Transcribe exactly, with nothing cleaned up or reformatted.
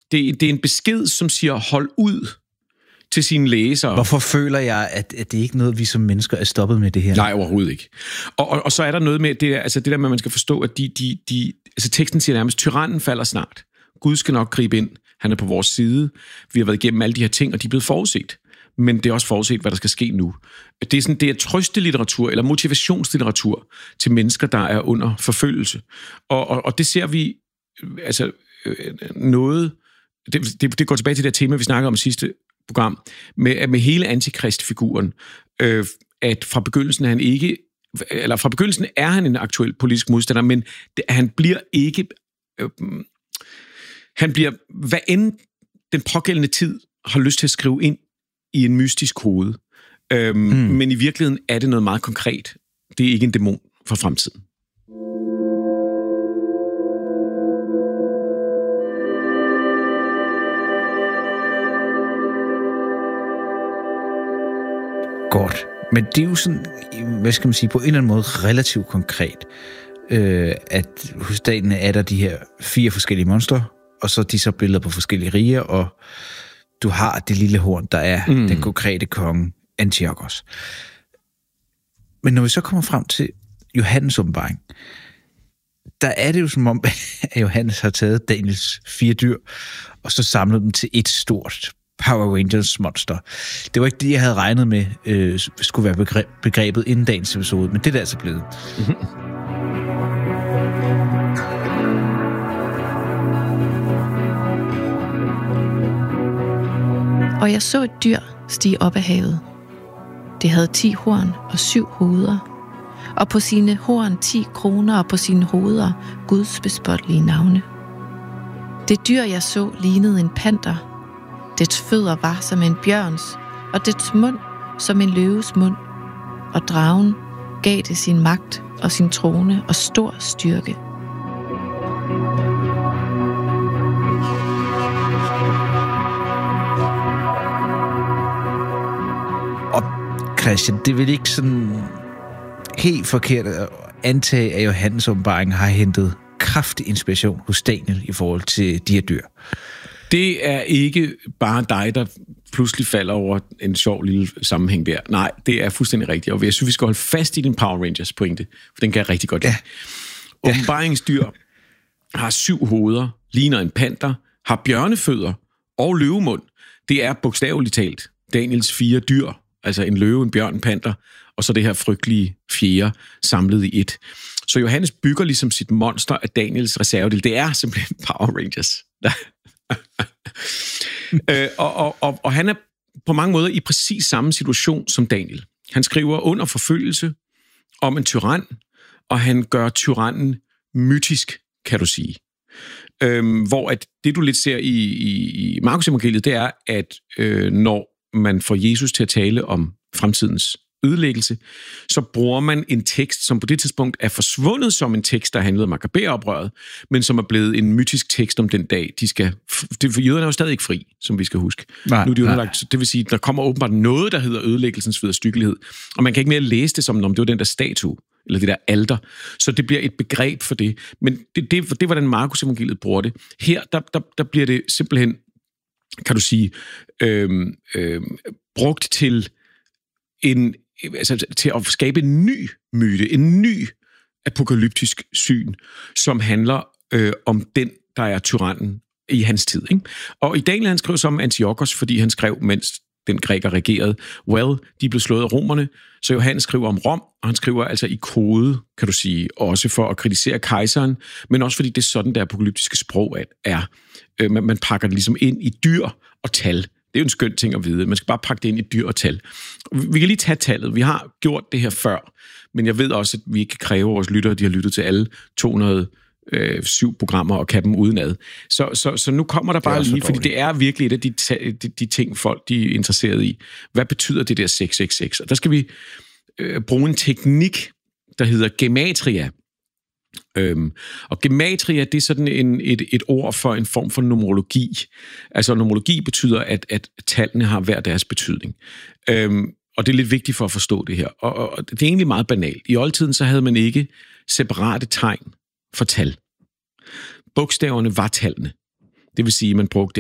det, det er en besked, som siger, hold ud til sine læsere. Hvorfor føler jeg, at, at det ikke er noget, vi som mennesker er stoppet med det her? Nej, overhovedet ikke. Og, og, og så er der noget med, det, altså det der med, at man skal forstå, at de, de, de, altså teksten siger nærmest, tyrannen falder snart. Gud skal nok gribe ind. Han er på vores side. Vi har været igennem alle de her ting, og de er blevet forudset. Men det er også forudset, hvad der skal ske nu. Det er, sådan, det er trøstelitteratur eller motivationslitteratur til mennesker, der er under forfølgelse. Og, og, og det ser vi, altså noget, det, det, det går tilbage til det tema, vi snakkede om i sidste program, med, med hele antikristfiguren, øh, at fra begyndelsen er han ikke, eller fra begyndelsen er han en aktuel politisk modstander, men det, han bliver ikke, øh, han bliver, hvad end den pågældende tid har lyst til at skrive ind i en mystisk kode. Øhm, mm. Men i virkeligheden er det noget meget konkret. Det er ikke en dæmon for fremtiden. Godt. Men det er jo sådan, hvad skal man sige, på en eller anden måde relativt konkret, øh, at hos Daniel er der de her fire forskellige monstre, og så er de så billeder på forskellige riger, og du har det lille horn, der er mm. den konkrete konge, Antiochos. Men når vi så kommer frem til Johannes åbenbaring, der er det jo som om, at Johannes har taget Daniels fire dyr, og så samlet dem til et stort Power Rangers monster. Det var ikke det, jeg havde regnet med, øh, skulle være begre- begrebet inden dagens episode, men det er det altså blevet. Mm-hmm. Og jeg så et dyr stige op af havet. Det havde ti horn og syv hoveder, og på sine horn ti kroner, og på sine hoveder Guds bespottelige navne. Det dyr, jeg så, lignede en panter. Dets fødder var som en bjørns, og dets mund som en løves mund. Og dragen gav det sin magt og sin trone og stor styrke. Christian, det er vel ikke sådan helt forkert at antage, at Johannes åbenbaring har hentet kraftig inspiration hos Daniel i forhold til de her dyr. Det er ikke bare dig, der pludselig falder over en sjov lille sammenhæng der. Nej, det er fuldstændig rigtigt. Og jeg synes, vi skal holde fast i din Power Rangers pointe, for den kan jeg rigtig godt lide. Ja. Åbenbaringsdyr har syv hoveder, ligner en panter, har bjørnefødder og løvemund. Det er bogstaveligt talt Daniels fire dyr. Altså en løve, en bjørn, en panter, og så det her frygtelige fjerde samlet i et. Så Johannes bygger ligesom sit monster af Daniels reservedel. Det er simpelthen Power Rangers. øh, og, og, og, og han er på mange måder i præcis samme situation som Daniel. Han skriver under forfølgelse om en tyran, og han gør tyrannen mytisk, kan du sige. Øh, hvor at det, du lidt ser i, i, i Markus evangeliet, det er, at øh, når man får Jesus til at tale om fremtidens ødelæggelse, så bruger man en tekst, som på det tidspunkt er forsvundet som en tekst, der handlede om Makkabæeroprøret, men som er blevet en mytisk tekst om den dag, de skal... For jøderne er jo stadig ikke fri, som vi skal huske. Nej, nu er de underlagt, det vil sige, der kommer åbenbart noget, der hedder ødelæggelsens vederstyggelighed, og man kan ikke mere læse det som, om det var den der statue, eller det der alter. Så det bliver et begreb for det. Men det, det, det var den Markus evangeliet bruger det. Her, der, der, der bliver det simpelthen, kan du sige, øhm, øhm, brugt til en, altså til at skabe en ny myte, en ny apokalyptisk syn, som handler øh, om den, der er tyrannen i hans tid. Ikke? Og i Daniel, han skrev som Antiochos, fordi han skrev, mens den græker regerede, well, de blev slået af romerne, så Johannes skriver om Rom, og han skriver altså i kode, kan du sige, også for at kritisere kejseren, men også fordi det er sådan, det apokalyptiske sprog er. Øh, man, man pakker det ligesom ind i dyr og tal. Det er jo en skøn ting at vide. Man skal bare pakke det ind i dyr og tal. Vi kan lige tage tallet. Vi har gjort det her før, men jeg ved også, at vi ikke kan kræve vores lyttere, de har lyttet til alle to hundrede og syv programmer og kan dem udenad. Så, så, så nu kommer der bare lige, fordi det er virkelig et af de, de, de ting, folk de er interesseret i. Hvad betyder det der seks seks seks? Og der skal vi øh, bruge en teknik, der hedder gematria. Øhm, og gematria, det er sådan en, et, et ord for en form for numerologi. Altså numerologi betyder, at, at tallene har hver deres betydning. Øhm, og det er lidt vigtigt for at forstå det her. Og, og det er egentlig meget banalt. I oldtiden så havde man ikke separate tegn for tal. Bogstaverne var tallene. Det vil sige, at man brugte